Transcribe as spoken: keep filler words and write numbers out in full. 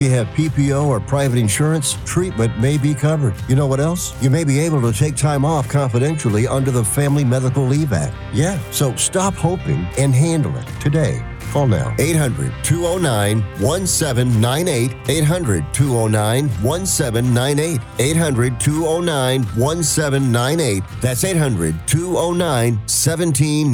You have P P O or private insurance, treatment may be covered. You know what else? You may be able to take time off confidentially under the Family Medical Leave Act. Yeah, so stop hoping and handle it today. Call now. eight hundred, two oh nine, one seven nine eight. eight hundred, two oh nine, one seven nine eight. eight hundred, two oh nine, one seven nine eight. That's eight hundred, two oh nine, one seven nine eight.